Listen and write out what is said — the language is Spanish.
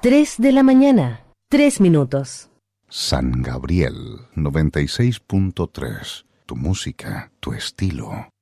3 de la mañana, 3 minutos. San Gabriel 96.3. Tu música, tu estilo.